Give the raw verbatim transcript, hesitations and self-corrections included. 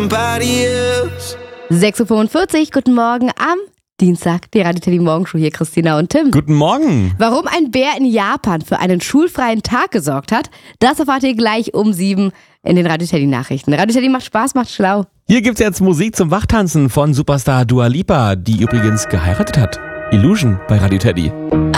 sechs Uhr fünfundvierzig, guten Morgen am Dienstag, die Radio Teddy Morgenshow hier, Christina und Tim. Guten Morgen. Warum ein Bär in Japan für einen schulfreien Tag gesorgt hat, das erfahrt ihr gleich um sieben in den Radio Teddy Nachrichten. Radio Teddy macht Spaß, macht schlau. Hier gibt's jetzt Musik zum Wachtanzen von Superstar Dua Lipa, die übrigens geheiratet hat. Illusion bei Radio Teddy.